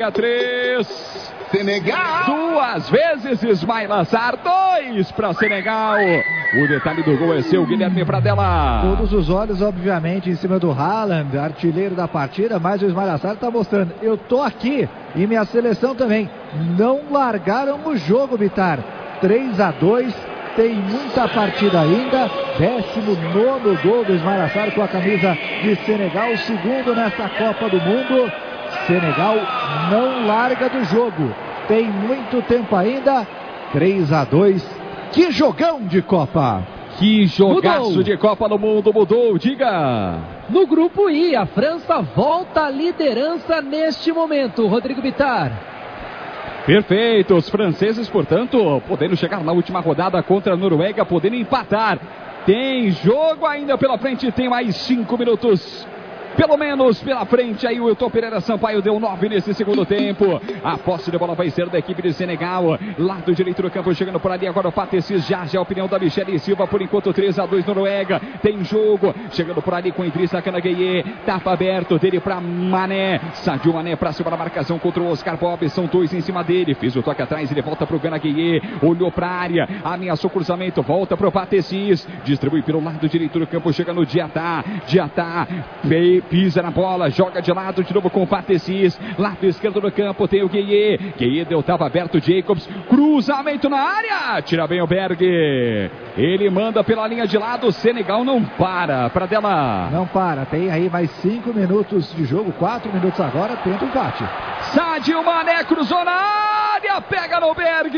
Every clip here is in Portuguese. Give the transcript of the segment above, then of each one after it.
Noruega 3. Senegal. 2 vezes Ismail Assar, 2 para Senegal. O detalhe do gol é seu, Guilherme Pradella. Todos os olhos, obviamente, em cima do Haaland, artilheiro da partida, mas o Ismail Assar está mostrando, eu tô aqui e minha seleção também. Não largaram o jogo, Bitar. 3-2, tem muita partida ainda. 19º gol do Ismail Assar com a camisa de Senegal, segundo nessa Copa do Mundo. Senegal não larga do jogo, tem muito tempo ainda. 3-2, que jogão de Copa! Que jogaço de Copa no Mundo, mudou, diga! No grupo I, a França volta à liderança neste momento, Rodrigo Bitar. Perfeito, os franceses, portanto, podendo chegar na última rodada contra a Noruega, podendo empatar. Tem jogo ainda pela frente, tem mais 5 minutos. Pelo menos pela frente, aí o Wilton Pereira Sampaio deu 9 nesse segundo tempo. A posse de bola vai ser da equipe de Senegal. Lado direito do campo, chegando por ali agora o Patecis. Já a opinião da Michele Silva, por enquanto 3-2 Noruega. Tem jogo, chegando por ali com Idrissa Gana Gueye. Tapa aberto dele para Mané. Sadio Mané para cima da marcação contra o Oscar Bob. São 2 em cima dele. Fez o toque atrás, ele volta para o Gana Gueye. Olhou para a área, ameaçou o cruzamento, volta para o Patecis. Distribui pelo lado direito do campo, chega no Diatá. Pisa na bola, joga de lado de novo com o Patecis. Lado esquerdo do campo tem o Gueye. Gueye deu, tava aberto, Jacobs. Cruzamento na área. Tira bem o Berg. Ele manda pela linha de lado. Senegal não para. Pradella. Não para. Tem aí mais 5 minutos de jogo. 4 minutos agora. Tenta o empate. Sadio Mané cruzou na área. Pega no Berg.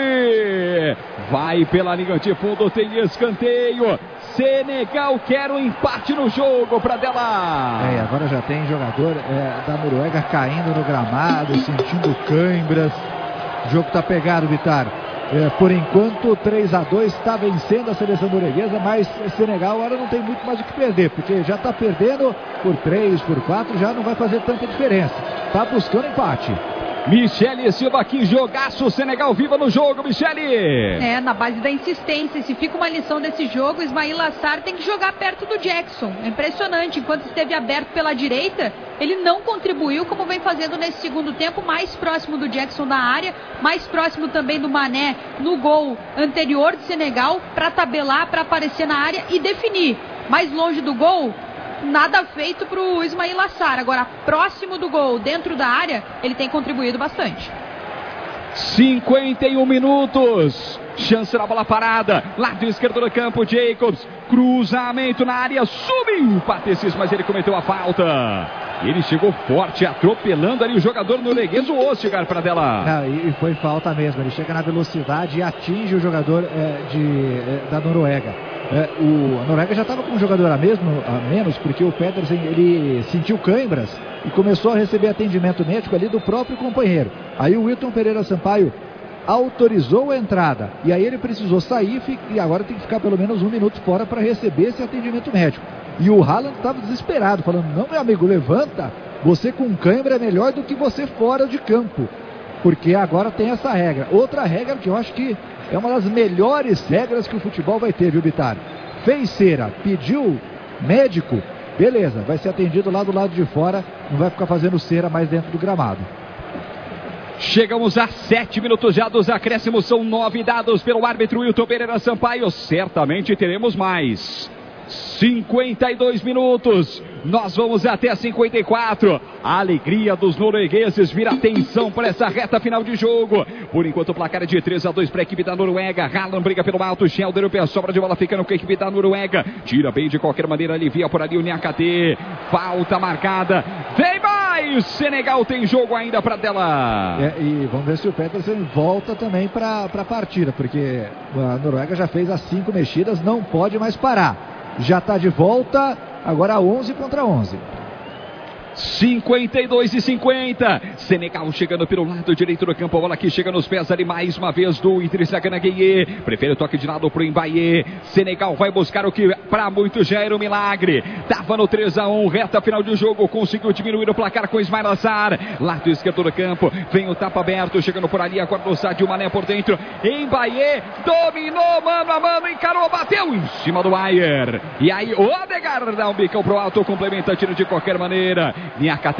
Vai pela linha de fundo. Tem escanteio. Senegal quer um empate no jogo, Pradella. Agora já tem jogador da Noruega caindo no gramado, sentindo câimbras. O jogo está pegado, Bitar. Por enquanto, 3-2 está vencendo a seleção norueguesa, mas Senegal agora não tem muito mais o que perder, porque já está perdendo por 3, por 4, já não vai fazer tanta diferença. Está buscando empate. Michele Silva, que jogaço, Senegal viva no jogo, Michele! Na base da insistência, se fica uma lição desse jogo, Ismail Assar tem que jogar perto do Jackson. É impressionante, enquanto esteve aberto pela direita, ele não contribuiu como vem fazendo nesse segundo tempo, mais próximo do Jackson na área, mais próximo também do Mané no gol anterior de Senegal, para tabelar, para aparecer na área e definir. Mais longe do gol, nada feito para o Ismail Assar. Agora, próximo do gol, dentro da área, ele tem contribuído bastante. 51 minutos. Chance na bola parada. Lado esquerdo do campo, Jacobs. Cruzamento na área. Subiu o Patecis, mas ele cometeu a falta. Ele chegou forte, atropelando ali o jogador norueguês, o Ostigar, Pradella. E foi falta mesmo. Ele chega na velocidade e atinge o jogador da Noruega. A Noruega já estava com um jogador a menos, porque o Pedersen ele sentiu câimbras e começou a receber atendimento médico ali do próprio companheiro. Aí o Wilton Pereira Sampaio autorizou a entrada e aí ele precisou sair e agora tem que ficar pelo menos 1 minuto fora para receber esse atendimento médico. E o Haaland estava desesperado, falando: não, meu amigo, levanta, você com cãibra é melhor do que você fora de campo, porque agora tem essa regra. Outra regra que eu acho que é uma das melhores regras que o futebol vai ter, viu, Bitar? Fez cera, pediu médico, beleza, vai ser atendido lá do lado de fora, não vai ficar fazendo cera mais dentro do gramado. Chegamos a 7 minutos já dos acréscimos, são 9 dados pelo árbitro Wilton Pereira Sampaio, certamente teremos mais. 52 minutos, nós vamos até 54. A alegria dos noruegueses vira atenção para essa reta final de jogo. Por enquanto o placar é de 3-2 para a equipe da Noruega. Haaland briga pelo alto, Schelder, o pé sobra de bola ficando com a equipe da Noruega. Tira bem de qualquer maneira, alivia por ali o Niakate. Falta marcada, vem mais. Senegal tem jogo ainda para dela. E vamos ver se o Pedersen volta também para a partida, porque a Noruega já fez as 5 mexidas, não pode mais parar. Já está de volta, agora 11 contra 11. 52-50. Senegal chegando pelo lado direito do campo. A bola aqui chega nos pés ali mais uma vez do Idrissa Gana Gueye. Prefere o toque de lado pro Mbaye. Senegal vai buscar o que para muitos já era um milagre. Tava no 3-1, reta final de jogo. Conseguiu diminuir o placar com Ismail Assar. Lado esquerdo do campo. Vem o tapa aberto. Chegando por ali. Agora o Sadio Mané por dentro. Mbaye dominou mano a mano. Encarou, bateu em cima do Ayer. E aí o Odegaard dá um bicão pro alto. Complementa, tiro de qualquer maneira. Niakate